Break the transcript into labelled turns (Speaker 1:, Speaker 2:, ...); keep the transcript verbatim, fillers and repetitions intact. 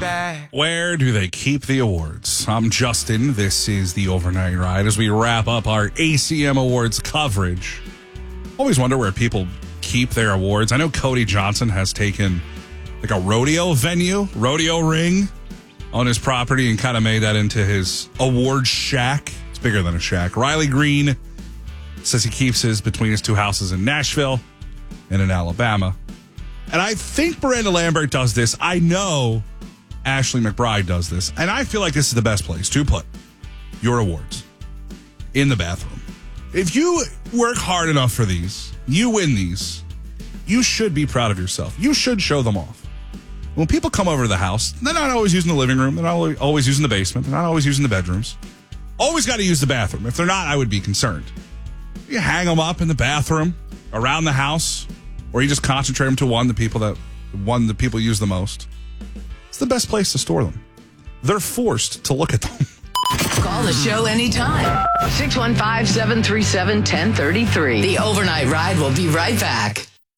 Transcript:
Speaker 1: back.
Speaker 2: Where do they keep the awards? I'm Justin. This is the Overnight Ride as we wrap up our A C M Awards coverage. Always wonder where people keep their awards. I know Cody Johnson has taken like a rodeo venue, rodeo ring on his property and kind of made that into his award shack. It's bigger than a shack. Riley Green says he keeps his between his two houses in Nashville and in Alabama. And I think Miranda Lambert does this. I know Ashley McBride does this. And I feel like this is the best place to put your awards, in the bathroom. If you work hard enough for these, you win these, you should be proud of yourself. You should show them off. When people come over to the house, they're not always using the living room. They're not always using the basement. They're not always using the bedrooms. Always got to use the bathroom. If they're not, I would be concerned. You hang them up in the bathroom, around the house, or you just concentrate them to one, the people that one the people use the most. It's the best place to store them. They're forced to look at them.
Speaker 3: Call the show anytime. six one five, seven three seven, one zero three three. The Overnight Ride will be right back.